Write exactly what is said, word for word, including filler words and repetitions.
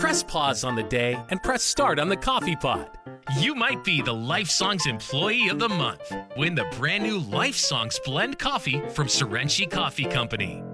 Press pause on the day and press start on the coffee pot. You might be the Life Songs Employee of the Month. Win the brand new Life Songs Blend Coffee from Serenchi Coffee Company.